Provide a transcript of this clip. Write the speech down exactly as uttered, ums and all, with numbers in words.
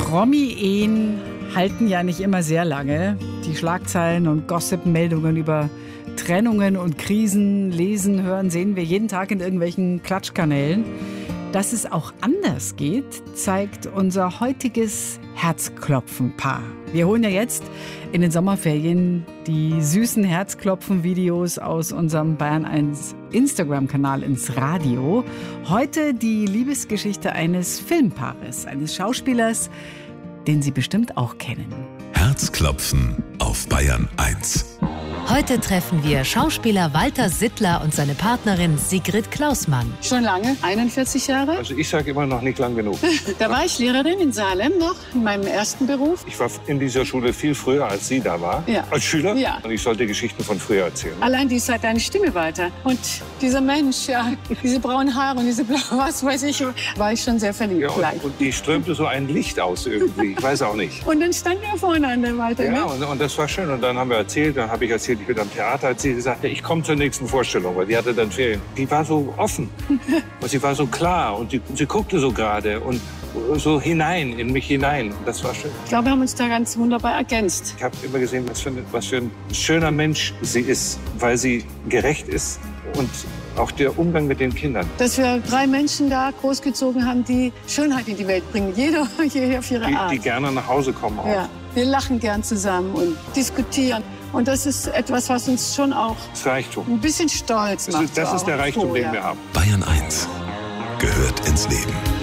Promi-Ehen halten ja nicht immer sehr lange. Die Schlagzeilen und Gossip-Meldungen über Trennungen und Krisen lesen, hören, sehen wir jeden Tag in irgendwelchen Klatschkanälen. Dass es auch anders geht, zeigt unser heutiges Herzklopfen-Paar. Wir holen ja jetzt in den Sommerferien die süßen Herzklopfen-Videos aus unserem Bayern eins Instagram-Kanal ins Radio. Heute die Liebesgeschichte eines Filmpaares, eines Schauspielers, den Sie bestimmt auch kennen. Herzklopfen auf Bayern eins. Heute treffen wir Schauspieler Walter Sittler und seine Partnerin Sigrid Klausmann. Schon lange, einundvierzig Jahre. Also ich sage immer noch nicht lang genug. Da war ich Lehrerin in Salem noch, in meinem ersten Beruf. Ich war in dieser Schule viel früher, als sie da war, ja. als Schüler. Ja. Und ich sollte Geschichten von früher erzählen. Allein dies hat deine Stimme weiter. Und dieser Mensch, ja, diese braunen Haare und diese blaue, was weiß ich, war ich schon sehr verliebt. Ja, und, und die strömte so ein Licht aus irgendwie, ich weiß auch nicht. Und dann stand er voreinander, Walter. Ja, ne? und, und das war schön. Und dann haben wir erzählt, dann habe ich erzählt, ich bin am Theater. Hat sie gesagt, ja, ich komme zur nächsten Vorstellung, weil die hatte dann Ferien. Die war so offen und sie war so klar und die, sie guckte so gerade und so hinein, in mich hinein. Und das war schön. Ich glaube, wir haben uns da ganz wunderbar ergänzt. Ich habe immer gesehen, was für, ein, was für ein schöner Mensch sie ist, weil sie gerecht ist und auch der Umgang mit den Kindern. Dass wir drei Menschen da großgezogen haben, die Schönheit in die Welt bringen. Jeder, jeder auf ihre Die, Art. die gerne nach Hause kommen auch. Ja, wir lachen gern zusammen und diskutieren. Und das ist etwas, was uns schon auch Das Reichtum. ein bisschen stolz Das macht. ist, das so ist der auch Reichtum, vorher. den wir haben. Bayern eins gehört ins Leben.